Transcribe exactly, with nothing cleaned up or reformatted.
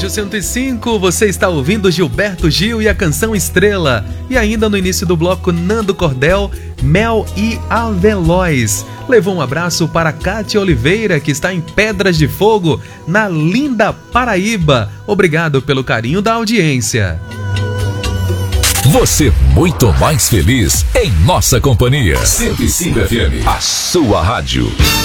Rádio cento e cinco, você está ouvindo Gilberto Gil e a canção Estrela. E ainda no início do bloco, Nando Cordel, Mel e Avelóis. Levou um abraço para Cátia Oliveira, que está em Pedras de Fogo, na linda Paraíba. Obrigado pelo carinho da audiência. Você muito mais feliz em nossa companhia. cento e cinco F M, a sua rádio.